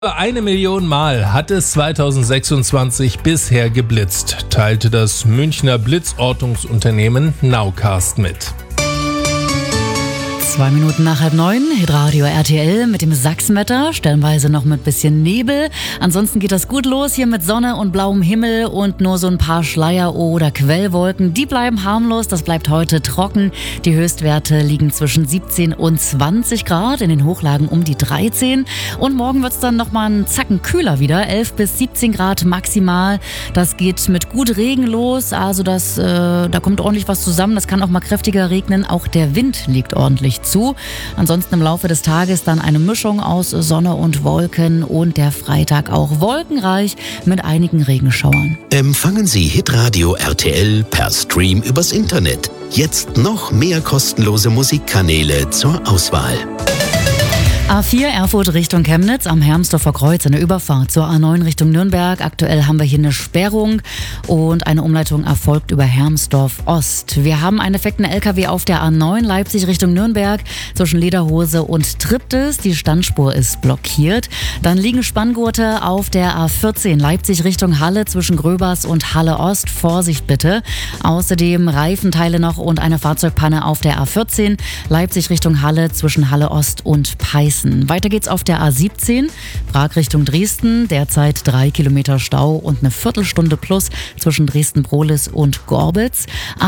1 Million Mal hat es 2026 bisher geblitzt, teilte das Münchner Blitzortungsunternehmen Nowcast mit. 2 Minuten nach 8:30, Hitradio RTL mit dem Sachsenwetter, stellenweise noch mit bisschen Nebel. Ansonsten geht das gut los hier mit Sonne und blauem Himmel und nur so ein paar Schleier- oder Quellwolken. Die bleiben harmlos, das bleibt heute trocken. Die Höchstwerte liegen zwischen 17 und 20 Grad, in den Hochlagen um die 13. Und morgen wird es dann nochmal einen Zacken kühler wieder, 11 bis 17 Grad maximal. Das geht mit gut Regen los, also da kommt ordentlich was zusammen. Das kann auch mal kräftiger regnen, auch der Wind liegt ordentlich zu. Ansonsten im Laufe des Tages dann eine Mischung aus Sonne und Wolken und der Freitag auch wolkenreich mit einigen Regenschauern. Empfangen Sie Hitradio RTL per Stream übers Internet. Jetzt noch mehr kostenlose Musikkanäle zur Auswahl. A4 Erfurt Richtung Chemnitz am Hermsdorfer Kreuz in der Überfahrt zur A9 Richtung Nürnberg. Aktuell haben wir hier eine Sperrung und eine Umleitung erfolgt über Hermsdorf Ost. Wir haben einen defekten LKW auf der A9 Leipzig Richtung Nürnberg zwischen Lederhose und Triptis. Die Standspur ist blockiert. Dann liegen Spanngurte auf der A14 Leipzig Richtung Halle zwischen Gröbers und Halle Ost. Vorsicht bitte. Außerdem Reifenteile noch und eine Fahrzeugpanne auf der A14 Leipzig Richtung Halle zwischen Halle Ost und Peißen. Weiter geht's auf der A17, Prag Richtung Dresden, derzeit 3 Kilometer Stau und eine Viertelstunde plus zwischen Dresden-Prohlis und Gorbitz.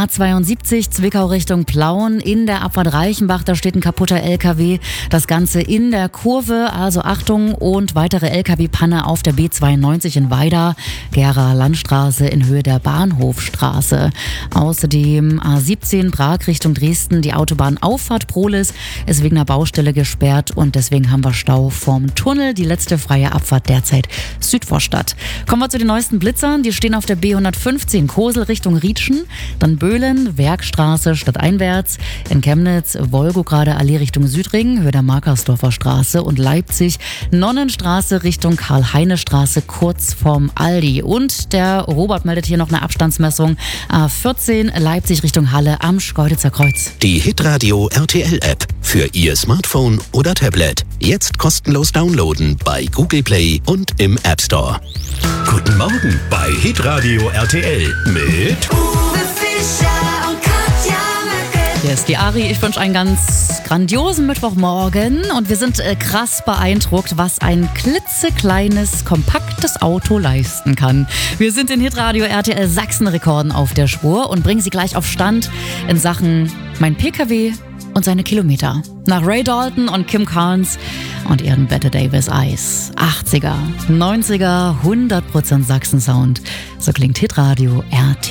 A72 Zwickau Richtung Plauen, in der Abfahrt Reichenbach, da steht ein kaputter LKW. Das Ganze in der Kurve, also Achtung, und weitere LKW-Panne auf der B92 in Weida, Gera Landstraße in Höhe der Bahnhofstraße. Außerdem A17 Prag Richtung Dresden, die Autobahnauffahrt Prohlis ist wegen einer Baustelle gesperrt und deswegen haben wir Stau vorm Tunnel. Die letzte freie Abfahrt derzeit Südvorstadt. Kommen wir zu den neuesten Blitzern. Die stehen auf der B115 Kosel Richtung Rietschen, dann Böhlen, Werkstraße stadteinwärts, in Chemnitz, Wolgograde Allee Richtung Südring, Höhe der Markersdorfer Straße und Leipzig, Nonnenstraße Richtung Karl-Heine-Straße kurz vorm Aldi. Und der Robert meldet hier noch eine Abstandsmessung. A14 Leipzig Richtung Halle am Schkeuditzer Kreuz. Die Hitradio RTL App für Ihr Smartphone oder Tablet. Jetzt kostenlos downloaden bei Google Play und im App Store. Guten Morgen bei Hitradio RTL mit Uwe Fischer und Katja Möcke. Hier ist die Ari. Ich wünsche einen ganz grandiosen Mittwochmorgen und wir sind krass beeindruckt, was ein klitzekleines, kompaktes Auto leisten kann. Wir sind in Hitradio RTL Sachsen-Rekorden auf der Spur und bringen Sie gleich auf Stand in Sachen mein PKW und seine Kilometer. Nach Ray Dalton und Kim Carnes und ihren Bette Davis Eyes. 80er, 90er, 100% Sachsen-Sound. So klingt Hitradio RTL.